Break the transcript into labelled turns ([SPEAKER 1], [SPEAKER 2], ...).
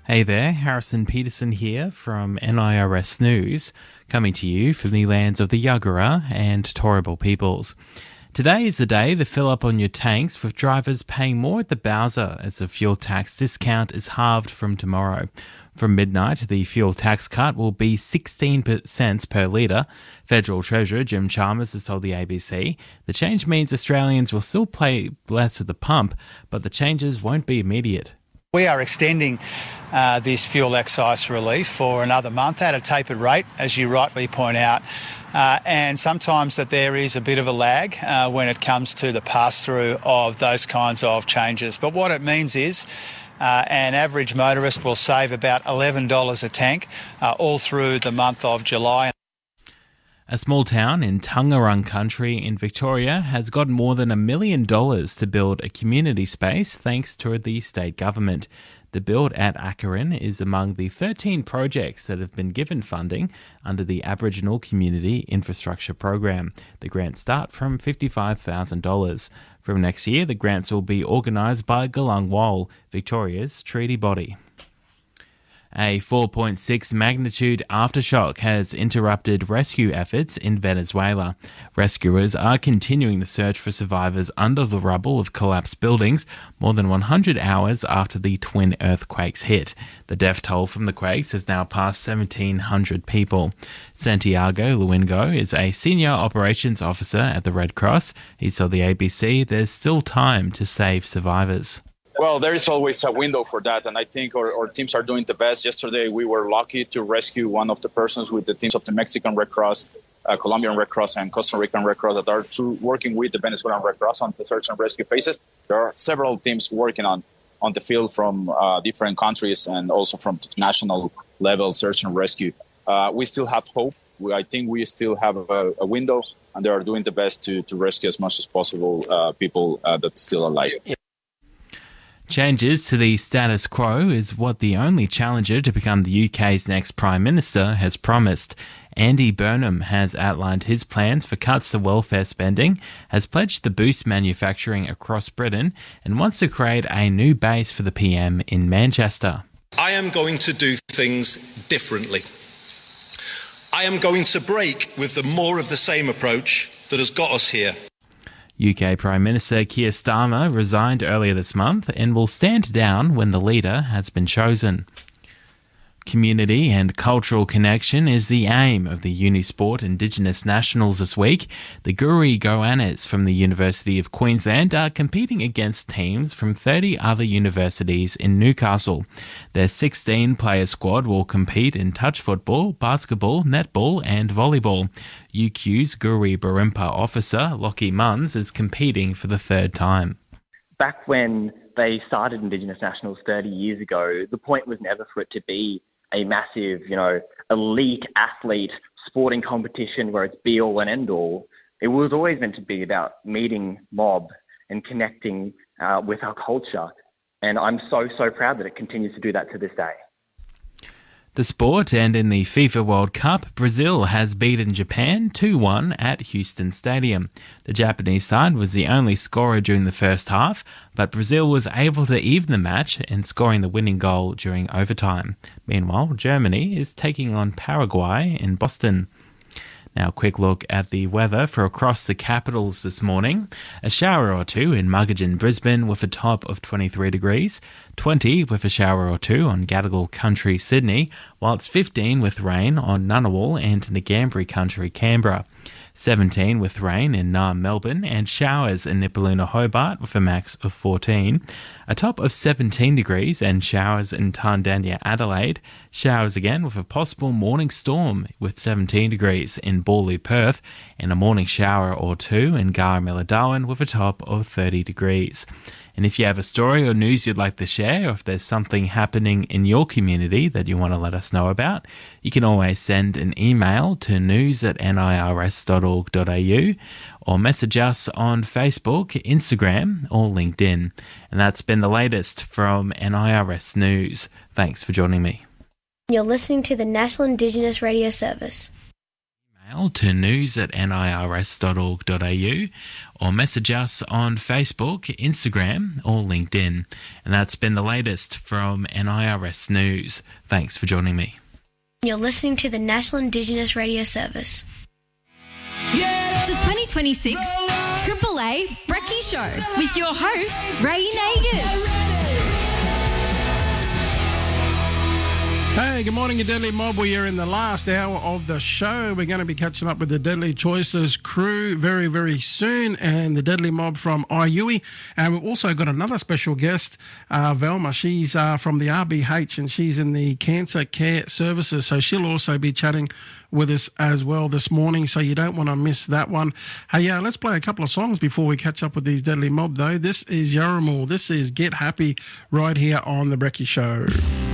[SPEAKER 1] Hey there, Harrison Peterson here from NIRS News, coming to you from the lands of the Yagara and Turrbal peoples. Today is the day to fill up on your tanks, with drivers paying more at the Bowser as the fuel tax discount is halved from tomorrow. From midnight, the fuel tax cut will be 16 cents per litre. Federal Treasurer Jim Chalmers has told the ABC the change means Australians will still pay less at the pump, but the changes won't be immediate.
[SPEAKER 2] We are extending this fuel excise relief for another month at a tapered rate, as you rightly point out, and sometimes that there is a bit of a lag when it comes to the pass-through of those kinds of changes. But what it means is an average motorist will save about $11 a tank all through the month of July.
[SPEAKER 1] A small town in Tangarang country in Victoria has got more than $1 million to build a community space thanks to the state government. The build at Akarin is among the 13 projects that have been given funding under the Aboriginal Community Infrastructure Program. The grants start from $55,000. From next year, the grants will be organised by Galang Wol, Victoria's treaty body. A 4.6 magnitude aftershock has interrupted rescue efforts in Venezuela. Rescuers are continuing the search for survivors under the rubble of collapsed buildings more than 100 hours after the twin earthquakes hit. The death toll from the quakes has now passed 1,700 people. Santiago Luengo is a senior operations officer at the Red Cross. He told the ABC there's still time to save survivors.
[SPEAKER 3] Well, there is always a window for that, and I think our teams are doing the best. Yesterday, we were lucky to rescue one of the persons with the teams of the Mexican Red Cross, Colombian Red Cross, and Costa Rican Red Cross that are working with the Venezuelan Red Cross on the search and rescue phases. There are several teams working on the field from different countries and also from national level search and rescue. We still have hope. I think we still have a window, and they are doing the best to rescue as much as possible people that's still alive.
[SPEAKER 1] Changes to the status quo is what the only challenger to become the UK's next Prime Minister has promised. Andy Burnham has outlined his plans for cuts to welfare spending, has pledged to boost manufacturing across Britain, and wants to create a new base for the PM in Manchester.
[SPEAKER 4] I am going to do things differently. I am going to break with the more of the same approach that has got us here.
[SPEAKER 1] UK Prime Minister Keir Starmer resigned earlier this month and will stand down when the leader has been chosen. Community and cultural connection is the aim of the Unisport Indigenous Nationals this week. The Guri Goannas from the University of Queensland are competing against teams from 30 other universities in Newcastle. Their 16-player squad will compete in touch football, basketball, netball and volleyball. UQ's Guri Barimpa officer, Lockie Munns, is competing for the third time.
[SPEAKER 5] Back when they started Indigenous Nationals 30 years ago, the point was never for it to be a massive, elite athlete sporting competition where it's be all and end all. It was always meant to be about meeting mob and connecting with our culture. And I'm so proud that it continues to do that to this day.
[SPEAKER 1] The sport, and in the FIFA World Cup, Brazil has beaten Japan 2-1 at Houston Stadium. The Japanese side was the only scorer during the first half, but Brazil was able to even the match in scoring the winning goal during overtime. Meanwhile, Germany is taking on Paraguay in Boston. Now, a quick look at the weather for across the capitals this morning. A shower or two in Muggeridge, Brisbane, with a top of 23 degrees. 20 with a shower or two on Gadigal Country, Sydney, while it's 15 with rain on Ngunnawal and Ngambri Country, Canberra. 17 with rain in Naarm, Melbourne, and showers in Nipaluna, Hobart, with a max of 14. A top of 17 degrees and showers in Tandanya, Adelaide. Showers again with a possible morning storm with 17 degrees in Bawley, Perth, and a morning shower or two in Garramilla, Darwin, with a top of 30 degrees. And if you have a story or news you'd like to share, or if there's something happening in your community that you want to let us know about, you can always send an email to news@nirs.org.au or message us on Facebook, Instagram or LinkedIn. And that's been the latest from NIRS News. Thanks for joining me.
[SPEAKER 6] You're listening to the National Indigenous Radio Service.
[SPEAKER 1] to news@nirs.org.au or message us on Facebook, Instagram or LinkedIn. And that's been the latest from NIRS News. Thanks for joining me.
[SPEAKER 6] You're listening to the National Indigenous Radio Service.
[SPEAKER 7] The 2026 AAA Brekkie Show with your host, Ray Nagin.
[SPEAKER 8] Hey, good morning, you Deadly Mob. We are in the last hour of the show. We're going to be catching up with the Deadly Choices crew very, very soon, and the Deadly Mob from IUI. And we've also got another special guest, Velma. She's from the RBH, and she's in the Cancer Care Services, so she'll also be chatting with us as well this morning, so you don't want to miss that one. Hey, let's play a couple of songs before we catch up with these Deadly Mob, though. This is Yaramul. This is Get Happy right here on The Brekkie Show.